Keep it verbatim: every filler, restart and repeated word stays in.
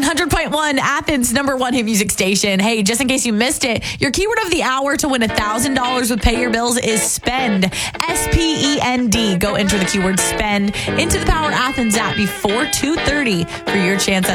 hundred point one, Athens' number one hit music station. Hey, just in case you missed it, your keyword of the hour to win one thousand dollars with Pay Your Bills is spend. S P E N D. Go enter the keyword spend into the Power Athens app before two thirty for your chance at